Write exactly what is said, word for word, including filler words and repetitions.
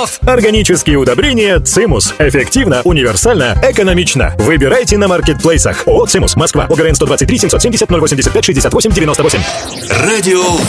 готов. Органические удобрения «Цимус». Эффективно, универсально, экономично. Выбирайте на маркетплейсах. ООО «Цимус», Москва. ОГРН сто двадцать три семьсот семьдесят ноль восемьдесят пять шестьдесят восемь девяносто восемь. Радио